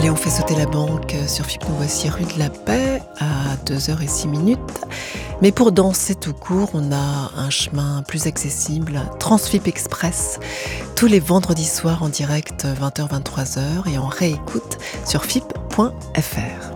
Allez, on fait sauter la banque sur FIP. Nous voici rue de la Paix à 2h06. Mais pour danser tout court, on a un chemin plus accessible, Transfip Express, tous les vendredis soirs en direct 20h-23h et en réécoute sur fip.fr.